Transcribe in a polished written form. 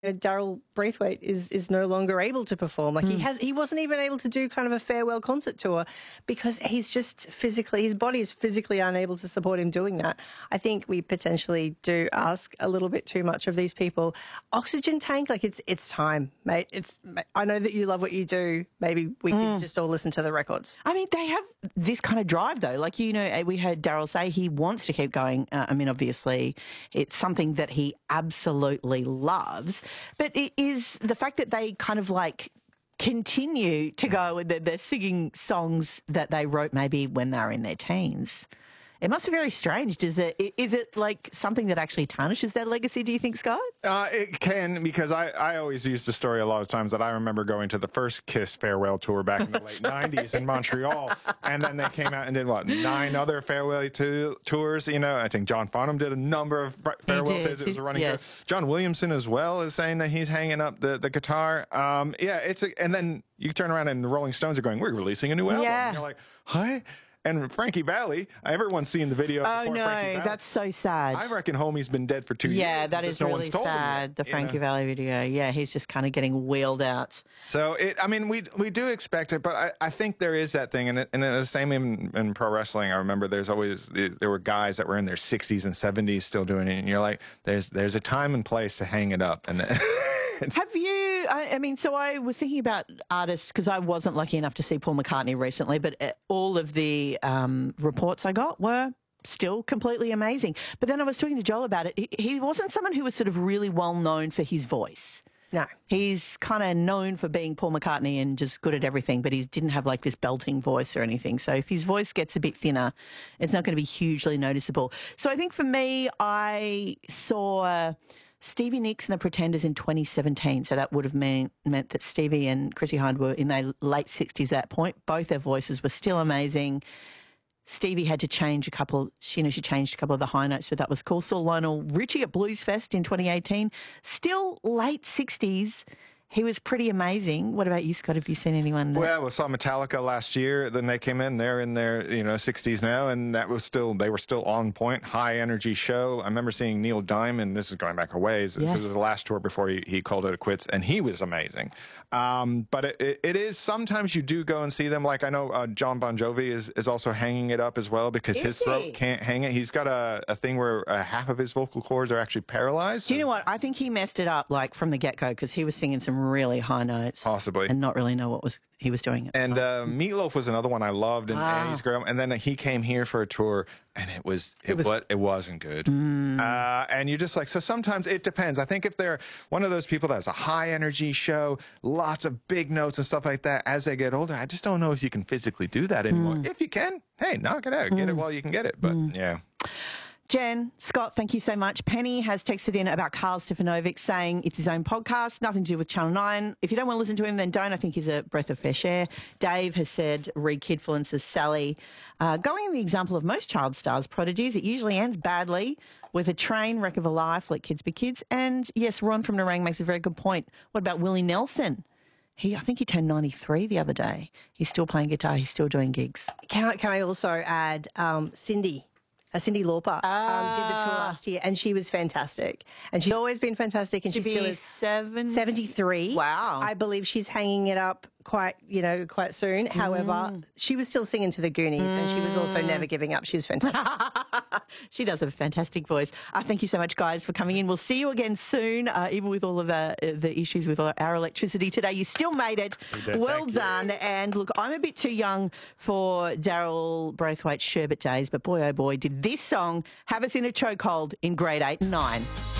Daryl Braithwaite is no longer able to perform. Like he wasn't even able to do kind of a farewell concert tour because he's just his body is physically unable to support him doing that. I think we potentially do ask a little bit too much of these people. Oxygen Tank, like it's time, mate. I know that you love what you do. Maybe we could just all listen to the records. I mean, they have this kind of drive though. Like, we heard Daryl say he wants to keep going. I mean, obviously it's something that he absolutely loves. But it is the fact that they kind of like continue to go and they're singing songs that they wrote maybe when they were in their teens. It must be very strange. Is it like something that actually tarnishes their legacy, do you think, Scott? It can, because I always use the story a lot of times that I remember going to the first Kiss farewell tour back in the late 90s in Montreal, and then they came out and did, 9 other farewell tours, I think John Farnham did a number of farewell tours. It was a running tour. John Williamson as well is saying that he's hanging up the guitar. And then you turn around and the Rolling Stones are going, we're releasing a new album. Yeah. And you're like, huh? And Frankie Valli, everyone's seen the video. Oh, no, that's so sad. I reckon homie's been dead for 2 years. Yeah, that is really sad, the Frankie Valli video. Yeah, he's just kind of getting wheeled out. So, we do expect it, but I think there is that thing. And the same in pro wrestling, I remember there were guys that were in their 60s and 70s still doing it. And you're like, there's a time and place to hang it up. And have you, so I was thinking about artists, because I wasn't lucky enough to see Paul McCartney recently, but all of the reports I got were still completely amazing. But then I was talking to Joel about it. He wasn't someone who was sort of really well known for his voice. No. He's kind of known for being Paul McCartney and just good at everything, but he didn't have like this belting voice or anything. So if his voice gets a bit thinner, it's not going to be hugely noticeable. So I think for me, I saw Stevie Nicks and the Pretenders in 2017. So that would have meant that Stevie and Chrissie Hynde were in their late 60s at that point. Both their voices were still amazing. Stevie had to change she changed a couple of the high notes, but that was cool. Saw Lionel Richie at Blues Fest in 2018. Still late 60s. He was pretty amazing. What about you, Scott? Have you seen anyone? Well, we saw Metallica last year. Then they came in. They're in their 60s now, and they were still on point, high energy show. I remember seeing Neil Diamond. This is going back a ways. Yes. This was the last tour before he called it quits, and he was amazing. But it is sometimes you do go and see them. Like I know John Bon Jovi is also hanging it up as well because his throat can't hang it. He's got a thing where half of his vocal cords are actually paralyzed. Do you know what? I think he messed it up like from the get-go because he was singing some really high notes. Possibly. And not really know he was doing it. And Meatloaf was another one I loved, and Annie's Girl. And then he came here for a tour, and it wasn't good. And you're just like, so sometimes it depends. I think if they're one of those people that has a high energy show, lots of big notes and stuff like that, as they get older, I just don't know if you can physically do that anymore. If you can, hey, knock it out. Get it while you can get it. But yeah. Jen, Scott, thank you so much. Penny has texted in about Karl Stefanovic saying it's his own podcast, nothing to do with Channel 9. If you don't want to listen to him, then don't. I think he's a breath of fresh air. Dave has said, read Kidfluencer's Sally. Going in the example of most child stars, prodigies, it usually ends badly with a train wreck of a life, let kids be kids. And yes, Ron from Nerang makes a very good point. What about Willie Nelson? I think he turned 93 the other day. He's still playing guitar. He's still doing gigs. Can I also add Cindy Lauper did the tour last year, and she was fantastic. And she's always been fantastic, and she still is 73. Wow. I believe she's hanging it up quite soon. However, she was still singing to the Goonies, and she was also never giving up. She was fantastic. She does have a fantastic voice. Thank you so much, guys, for coming in. We'll see you again soon, even with all of the issues with our electricity today. You still made it. Well done. And look, I'm a bit too young for Daryl Braithwaite's Sherbet days, but boy, oh boy, did this song have us in a chokehold in grade 8 and 9.